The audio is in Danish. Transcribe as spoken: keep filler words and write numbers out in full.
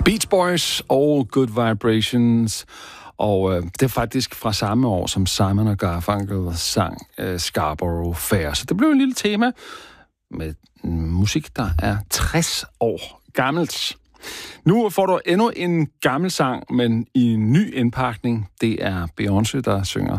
Beach Boys og Good Vibrations. Og øh, det er faktisk fra samme år, som Simon og Garfunkel sang øh, Scarborough Fair. Så det blev en lille tema med musik, der er tres år gammelt. Nu får du endnu en gammel sang, men i en ny indpakning. Det er Beyoncé, der synger